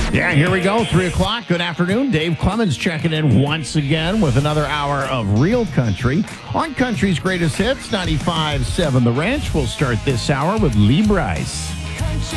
Yeah, here we go. 3 o'clock. Good afternoon. Dave Clemens checking in once again with another hour of Real Country on Country's Greatest Hits, 95.7 The Ranch. We'll start this hour with Lee Brice. Country